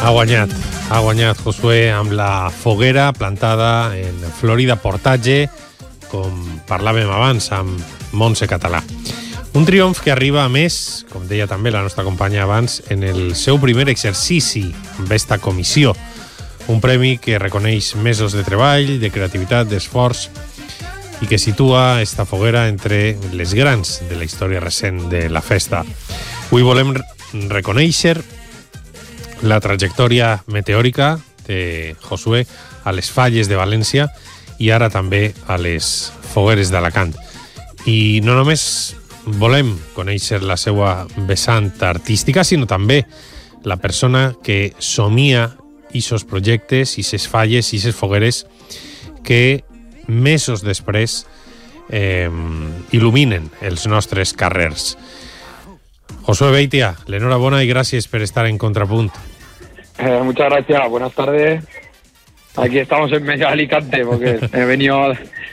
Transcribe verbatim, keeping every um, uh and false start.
Ha guanyat, ha guanyat Josué amb la foguera plantada en Florida Portatge, com parlàvem abans, amb Montse Català. Un triomf que arriba, a més, com deia també la nostra companya abans, en el seu primer exercici amb esta comissió. Un premi que reconeix mesos de treball, de creativitat, d'esforç, i que situa esta foguera entre les grans de la història recent de la festa. Avui volem reconèixer la trajectòria meteòrica de Josué a les falles de València i ara també a les fogueres d'Alacant. I no només volem conèixer la seva vessant artística, sinó també la persona que somia ixos projectes, ixes falles, ixes fogueres que mesos després eh, il·luminen els nostres carrers. Josué Beitia, l'enhorabona y gracias por estar en Contrapunt. Eh, muchas gracias, buenas tardes. Aquí estamos en medio de Alicante porque he venido